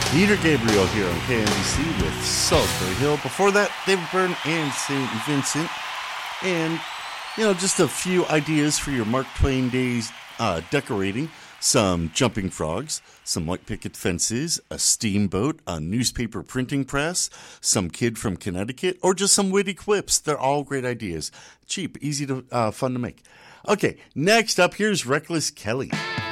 Peter Gabriel here on KNBC with Salisbury Hill. Before that, David Byrne and St. Vincent. And, just a few ideas for your Mark Twain Days decorating. Some jumping frogs, some white picket fences, a steamboat, a newspaper printing press, some kid from Connecticut, or just some witty quips. They're all great ideas. Cheap, easy to fun to make. Okay, next up, here's Reckless Kelly.